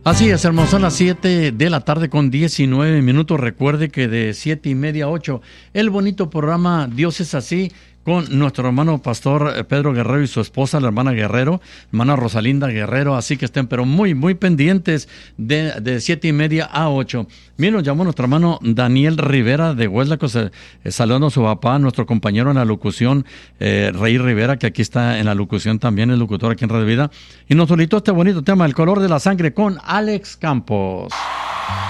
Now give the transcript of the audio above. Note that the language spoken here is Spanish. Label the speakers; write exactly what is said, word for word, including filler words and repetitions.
Speaker 1: Así es, hermanos, son las siete de la tarde con diecinueve minutos. Recuerde que de siete y media a ocho, el bonito programa Dios es así, con nuestro hermano pastor Pedro Guerrero y su esposa, la hermana Guerrero, hermana Rosalinda Guerrero, así que estén pero muy, muy pendientes de, de siete y media a ocho. Miren, nos llamó nuestro hermano Daniel Rivera de Hueslaco, eh, saludando a su papá, nuestro compañero en la locución, eh, Rey Rivera, que aquí está en la locución también, el locutor aquí en Radio Vida, y nos solicitó este bonito tema, El color de la sangre, con Alex Campos.